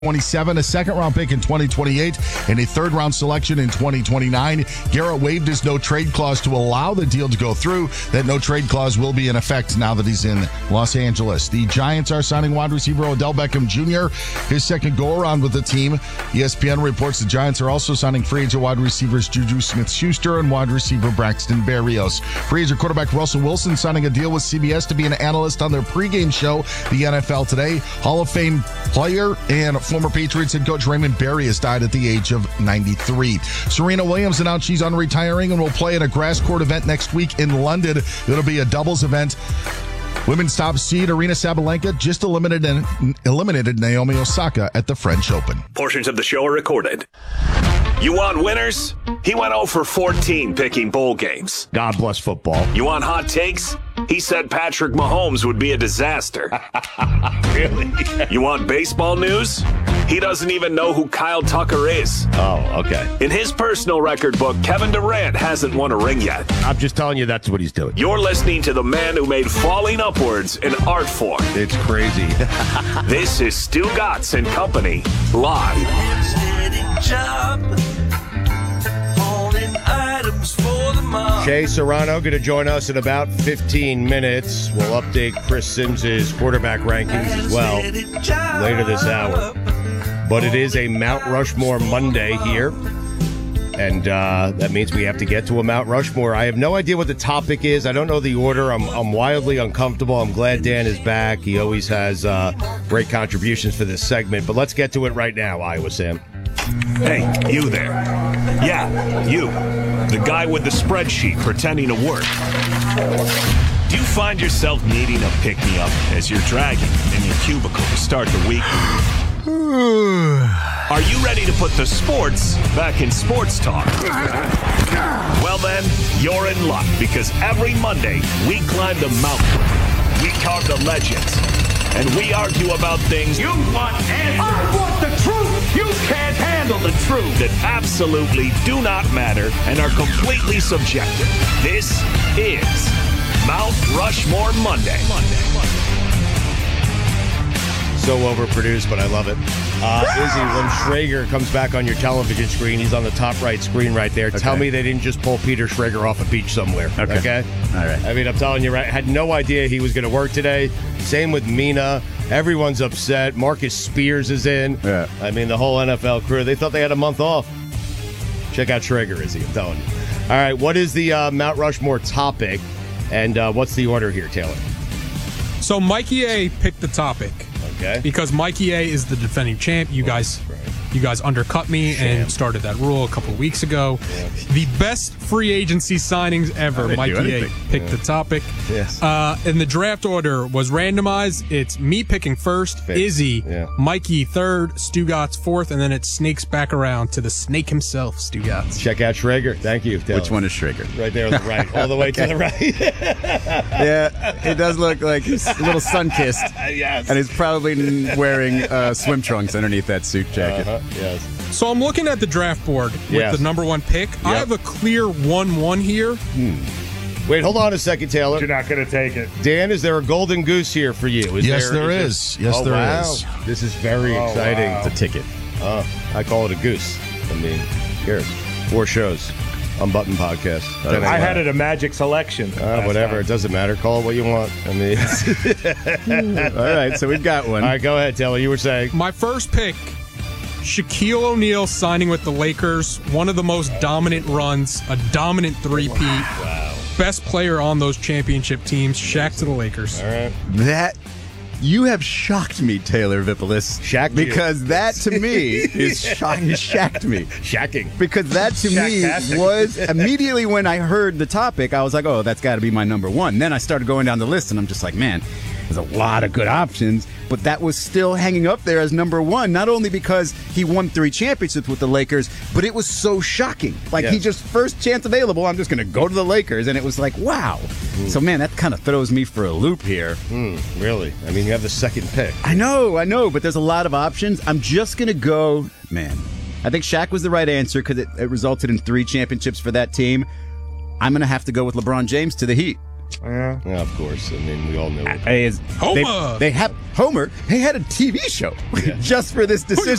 27, a second-round pick in 2028, and a third-round selection in 2029. Garrett waived his no-trade clause to allow the deal to go through. That no-trade clause will be in effect now that he's in Los Angeles. The Giants are signing wide receiver Odell Beckham Jr., his second go-around with the team. ESPN reports the Giants are also signing free agent wide receivers Juju Smith-Schuster and wide receiver Braxton Berrios. Free agent quarterback Russell Wilson signing a deal with CBS to be an analyst on their pregame show, the NFL Today. Hall of Fame player and former Patriots head coach Raymond Berry has died at the age of 93. Serena Williams announced she's unretiring and will play in a grass court event next week in London. It'll be a doubles event. Women's top seed Aryna Sabalenka just eliminated Naomi Osaka at the French Open. Portions of the show are recorded. You want winners? He went 0 for 14 picking bowl games. God bless football. You want hot takes? He said Patrick Mahomes would be a disaster. Really? You want baseball news? He doesn't even know who Kyle Tucker is. Oh, okay. In his personal record book, Kevin Durant hasn't won a ring yet. I'm just telling you that's what he's doing. You're listening to the man who made falling upwards an art form. It's crazy. This is Stu Gatz and Company, live. Shea Serrano going to join us in about 15 minutes. We'll update Chris Simms' quarterback rankings as well later this hour. But it is a Mount Rushmore Monday here, and that means we have to get to a Mount Rushmore. I have no idea what the topic is. I don't know the order. I'm wildly uncomfortable. I'm glad Dan is back. He always has great contributions for this segment. But let's get to it right now, Iowa Sam. Hey, you there. Yeah, you. The guy with the spreadsheet pretending to work. Do you find yourself needing a pick-me-up as you're dragging in your cubicle to start the week? Are you ready to put the sports back in sports talk? Well then, you're in luck, because every Monday we climb the mountain, we carve the legends, and we argue about things you want answers. I want the truth. You can't handle the truth that absolutely do not matter and are completely subjective. This is Mount Rushmore Monday. So overproduced, but I love it. Izzy, when Schrager comes back on your television screen, he's on the top right screen right there. Okay. Tell me they didn't just pull Peter Schrager off a beach somewhere. Okay? All right. I mean, I'm telling you, right? Had no idea he was going to work today. Same with Mina. Everyone's upset. Marcus Spears is in. Yeah. I mean, the whole NFL crew. They thought they had a month off. Check out Schrager, Izzy. I'm telling you. All right, what is the Mount Rushmore topic, and what's the order here, Taylor? So Mikey A picked the topic. Okay. Because Mikey A is the defending champ. You guys undercut me and started that rule a couple of weeks ago. Yeah. The best free agency signings ever. Mikey A picked the topic. Yes. And the draft order was randomized. It's me picking first, Izzy, Mikey third, Stu Gatz fourth, and then it snakes back around to the snake himself, Stu Gatz. Check out Schrager. Thank you, Taylor. Which one is Schrager? Right there on the right. All the way to the right. Yeah, it does look like he's a little sun-kissed. Yes. And he's probably wearing swim trunks underneath that suit jacket. Yes. So I'm looking at the draft board with the number one pick. Yep. I have a clear 1-1 here. Wait, hold on a second, Taylor. You're not going to take it. Dan, is there a golden goose here for you? Yes, there is. Yes, there is. This is very exciting. Wow. It's a ticket. I call it a goose. I mean, here, 4 shows on Button Podcast. I had it a magic selection. Whatever. It doesn't matter. Call it what you want. I mean, all right, so we've got one. All right, go ahead, Taylor. You were saying. My first pick, Shaquille O'Neal signing with the Lakers. One of the most dominant runs, a dominant three-peat. Wow. Best player on those championship teams. Shaq to the Lakers. All right. That you have shocked me, Taylor Vippolis. Shacked because that to me is shacked me. Shacking. Because that to me was immediately when I heard the topic, I was like, oh, that's got to be my number one. Then I started going down the list, and I'm just like, man, there's a lot of good options. But that was still hanging up there as number one, not only because he won 3 championships with the Lakers, but it was so shocking. Like, he just, first chance available, I'm just going to go to the Lakers. And it was like, wow. So, man, that kind of throws me for a loop here. Really? I mean, you have the second pick. I know, but there's a lot of options. I'm just going to go, man, I think Shaq was the right answer because it resulted in 3 championships for that team. I'm going to have to go with LeBron James to the Heat. Yeah. Yeah, of course. I mean, we all knew it. Homer. They had a TV show just for this decision.